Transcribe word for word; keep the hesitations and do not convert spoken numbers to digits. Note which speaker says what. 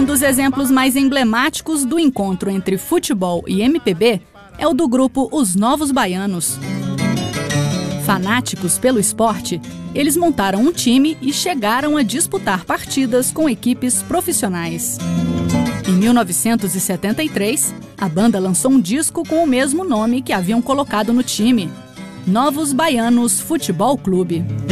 Speaker 1: Um dos exemplos mais emblemáticos do encontro entre futebol e M P B é o do grupo Os Novos Baianos. Fanáticos pelo esporte, eles montaram um time e chegaram a disputar partidas com equipes profissionais. Em mil novecentos e setenta e três, a banda lançou um disco com o mesmo nome que haviam colocado no time: Novos Baianos Futebol Clube.